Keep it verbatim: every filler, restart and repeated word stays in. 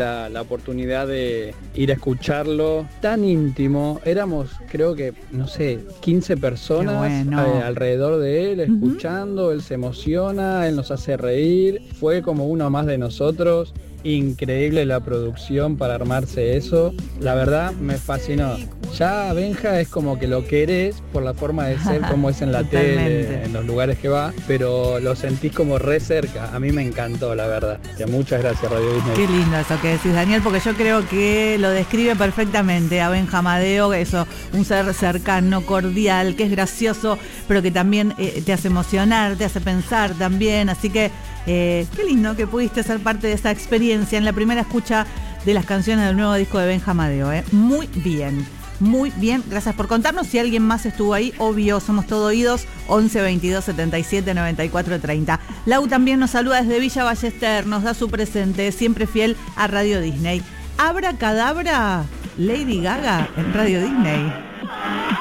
La, la oportunidad de ir a escucharlo, tan íntimo, éramos creo que, no sé, quince personas bueno. eh, alrededor de él, escuchando, uh-huh. Él se emociona, él nos hace reír, fue como uno más de nosotros, increíble la producción para armarse eso, la verdad me fascinó. Ya Benja es como que lo querés por la forma de ser, como es en la tele, en los lugares que va, pero lo sentís como re cerca. A mí me encantó, la verdad. Que muchas gracias, Radio Disney. Qué lindo eso que decís, Daniel, porque yo creo que lo describe perfectamente a Benja Amadeo, eso, un ser cercano, cordial, que es gracioso, pero que también eh, te hace emocionar, te hace pensar también. Así que eh, qué lindo que pudiste ser parte de esa experiencia en la primera escucha de las canciones del nuevo disco de Benja Amadeo. Eh. Muy bien. Muy bien, gracias por contarnos. Si alguien más estuvo ahí, obvio, somos todo oídos. once veintidós setenta y siete noventa y cuatro treinta. Lau también nos saluda desde Villa Ballester, nos da su presente, siempre fiel a Radio Disney. Abracadabra, Lady Gaga en Radio Disney.